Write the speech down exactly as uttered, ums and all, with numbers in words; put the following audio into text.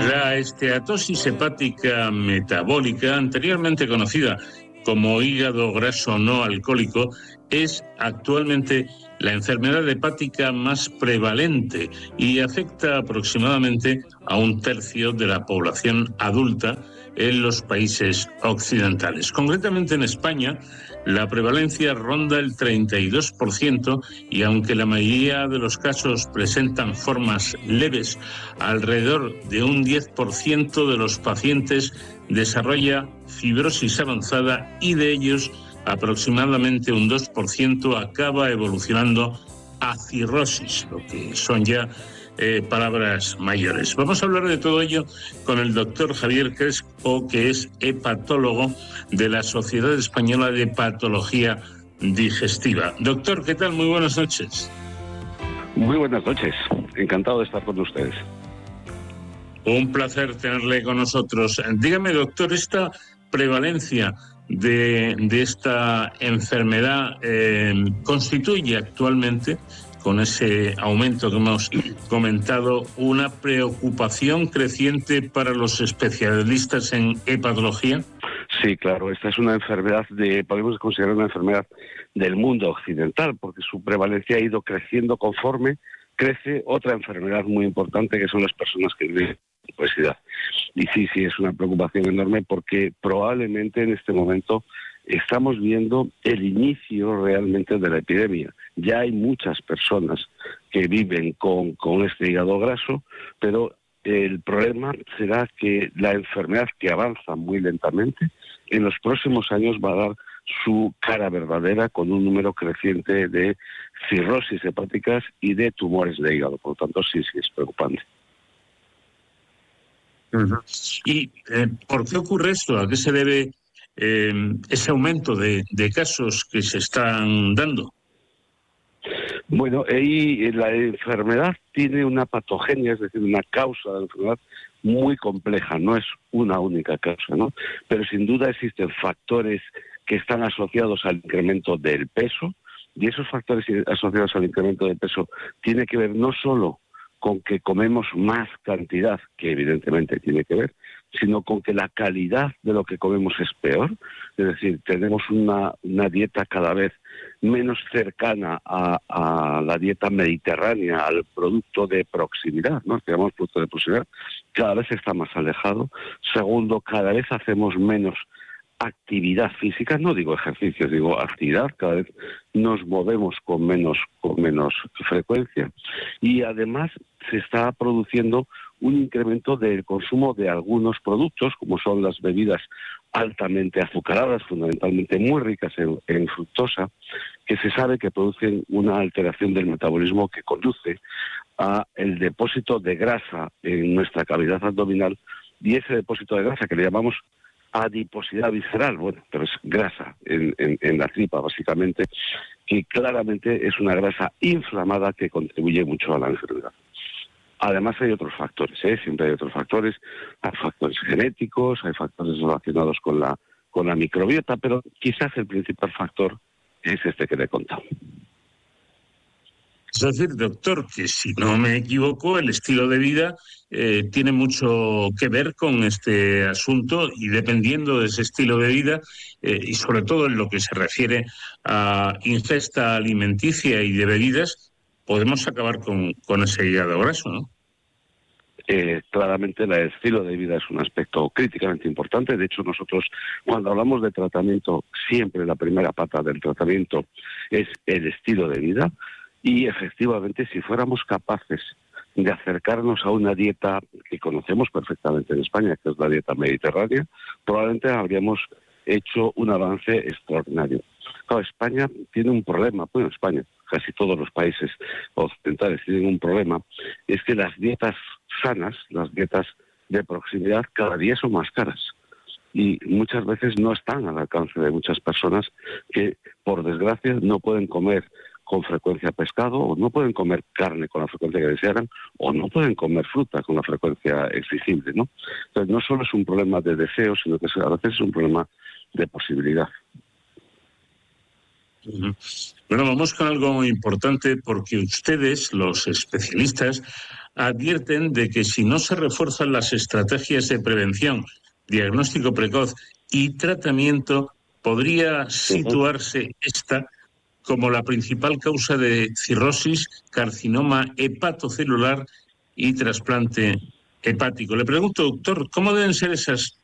La esteatosis hepática metabólica, anteriormente conocida como hígado graso no alcohólico, es actualmente la enfermedad hepática más prevalente y afecta aproximadamente a un tercio de la población adulta en los países occidentales. Concretamente en España, la prevalencia ronda el treinta y dos por ciento y aunque la mayoría de los casos presentan formas leves, alrededor de un diez por ciento de los pacientes desarrolla fibrosis avanzada y de ellos aproximadamente un dos por ciento acaba evolucionando a cirrosis, lo que son ya eh, palabras mayores. Vamos a hablar de todo ello con el doctor Javier Crespo, que es hepatólogo de la Sociedad Española de Patología Digestiva. Doctor, ¿qué tal? Muy buenas noches. Muy buenas noches. Encantado de estar con ustedes. Un placer tenerle con nosotros. Dígame, doctor, esta prevalencia de, de esta enfermedad eh, constituye actualmente, con ese aumento que hemos comentado, una preocupación creciente para los especialistas en hepatología. Sí, claro, esta es una enfermedad de, podemos considerar una enfermedad del mundo occidental, porque su prevalencia ha ido creciendo conforme crece otra enfermedad muy importante, que son las personas que viven con obesidad. Y sí, sí, es una preocupación enorme porque probablemente en este momento estamos viendo el inicio realmente de la epidemia. Ya hay muchas personas que viven con, con este hígado graso, pero el problema será que la enfermedad, que avanza muy lentamente, en los próximos años va a dar su cara verdadera con un número creciente de cirrosis hepáticas y de tumores de hígado. Por lo tanto, sí, sí, es preocupante. Uh-huh. ¿Y eh, por qué ocurre esto? ¿A qué se debe eh, ese aumento de, de casos que se están dando? Bueno, ahí la enfermedad tiene una patogenia, es decir, una causa de la enfermedad muy compleja, no es una única causa, ¿no? Pero sin duda existen factores que están asociados al incremento del peso, y esos factores asociados al incremento del peso tienen que ver no solo con que comemos más cantidad, que evidentemente tiene que ver, sino con que la calidad de lo que comemos es peor. Es decir, tenemos una, una dieta cada vez menos cercana a, a la dieta mediterránea, al producto de proximidad, ¿no? Que llamamos producto de proximidad, cada vez está más alejado. Segundo, cada vez hacemos menos actividad física, no digo ejercicios, digo actividad, cada vez nos movemos con menos, con menos frecuencia. Y además se está produciendo un incremento del consumo de algunos productos, como son las bebidas altamente azucaradas, fundamentalmente muy ricas en, en fructosa, que se sabe que producen una alteración del metabolismo que conduce a el depósito de grasa en nuestra cavidad abdominal, y ese depósito de grasa que le llamamos adiposidad visceral, bueno, pero es grasa en, en, en la tripa básicamente, que claramente es una grasa inflamada que contribuye mucho a la enfermedad. Además hay otros factores, ¿eh? Siempre hay otros factores, hay factores genéticos, hay factores relacionados con la, con la microbiota, pero quizás el principal factor es este que le he contado. Es decir, doctor, que si no me equivoco, el estilo de vida eh, tiene mucho que ver con este asunto, y dependiendo de ese estilo de vida, eh, y sobre todo en lo que se refiere a ingesta alimenticia y de bebidas, podemos acabar con, con ese hígado graso, ¿no? Eh, claramente el estilo de vida es un aspecto críticamente importante. De hecho, nosotros cuando hablamos de tratamiento, siempre la primera pata del tratamiento es el estilo de vida. Y efectivamente, si fuéramos capaces de acercarnos a una dieta que conocemos perfectamente en España, que es la dieta mediterránea, probablemente habríamos hecho un avance extraordinario. Claro, España tiene un problema, bueno, España, casi todos los países occidentales tienen un problema, es que las dietas sanas, las dietas de proximidad, cada día son más caras. Y muchas veces no están al alcance de muchas personas que, por desgracia, no pueden comer con frecuencia pescado, o no pueden comer carne con la frecuencia que desearan, o no pueden comer fruta con la frecuencia exigible, ¿no? Entonces, no solo es un problema de deseo, sino que a veces es un problema de posibilidad. Bueno, vamos con algo muy importante, porque ustedes, los especialistas, advierten de que si no se refuerzan las estrategias de prevención, diagnóstico precoz y tratamiento, podría situarse esta como la principal causa de cirrosis, carcinoma hepatocelular y trasplante hepático. Le pregunto, doctor, ¿cómo deben ser esas